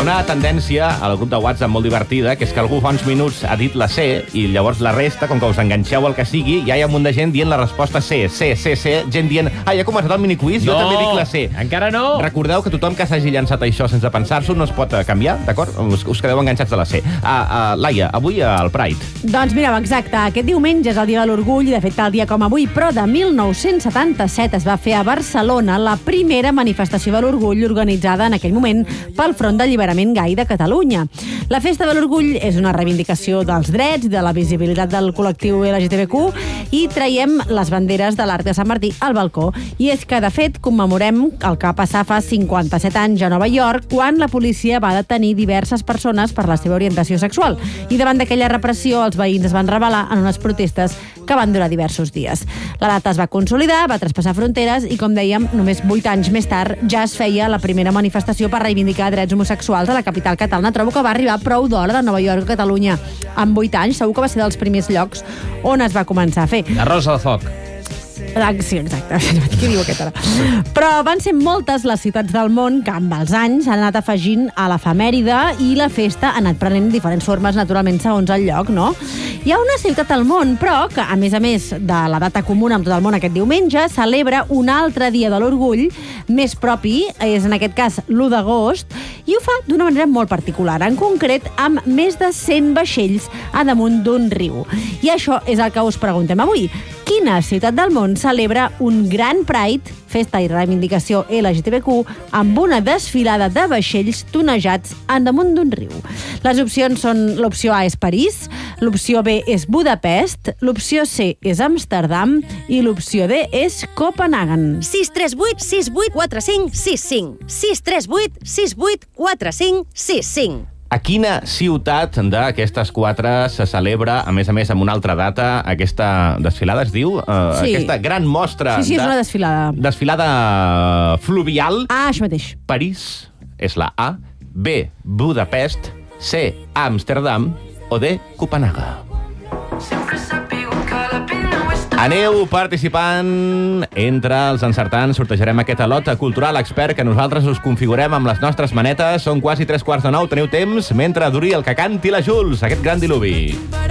una tendència al grup de WhatsApp molt divertida, que és que algú fa uns minuts ha dit la C i llavors la resta, com que us enganxeu al que sigui, ja hi ha un munt de gent dient la resposta C, gent dient, ja ha començat el miniquiz, jo també dic la C. Encara no. Recordeu que tothom que s'hagi llançat això sense pensar-s'ho no es pot canviar, d'acord? Us quedeu enganxats a la C. Laia, avui al Pride. Doncs mireu, exacte, aquest diumenge és el Dia de l'Orgull, i de fet tal dia com avui, però de 1977 es va fer a Barcelona la primera manifestació de l'Orgull organitzada en aquell moment pel Front d'Alliberament Gai de Catalunya. La Festa de l'Orgull és una reivindicació dels drets, de la visibilitat del col·lectiu LGTBQ, i traiem les banderes de l'Arc de Sant Martí al balcó. I és que, de fet, commemorem el que va passar fa 57 anys a Nova York, quan la policia va detenir diverses persones per la seva orientació sexual. I davant d'aquella repressió, els veïns es van rebel·lar en unes protestes que van durar diversos dies. La data es va consolidar, va traspassar fronteres i, com dèiem, només 8 anys més tard ja es feia la primera manifestació per reivindicar drets homosexuals a la capital catalana. Trobo que va arribar prou d'hora de Nova York a Catalunya. En 8 anys segur que va ser dels primers llocs on es va començar a fer. La Rosa de Foc. Sí, exacte. Què diu aquest ara? Però van ser moltes les ciutats del món que amb els anys han anat afegint a l'efemèride, i la festa ha anat prenent diferents formes, naturalment, segons el lloc, no? Hi ha una ciutat al món, però, que a més de la data comuna amb tot el món aquest diumenge, celebra un altre dia de l'orgull més propi, és en aquest cas l'1 d'agost, i ho fa d'una manera molt particular, en concret amb més de 100 vaixells a damunt d'un riu. I això és el que us preguntem avui. Quina ciutat del món celebra un gran Pride, festa i reivindicació LGTBQ, amb una desfilada de vaixells tonejats en damunt d'un riu? Les opcions són: l'opció A és París, l'opció B és Budapest, l'opció C és Amsterdam i l'opció D és Copenhagen. 638 68 45 65. 638 68 45 65. A quina ciutat d'aquestes 4 se celebra, a més, amb una altra data, aquesta desfilada, es diu? Sí. Aquesta gran mostra... Sí, és una desfilada. Desfilada fluvial. Això mateix. París és la A, B, Budapest, C, Amsterdam o D, Copenhagen. Aneu participant. Entre els encertants sortejarem aquest alot cultural expert que nosaltres us configurem amb les nostres manetes. Són quasi 3:15. Teniu temps mentre duri el que canti la Jules, aquest gran diluvi.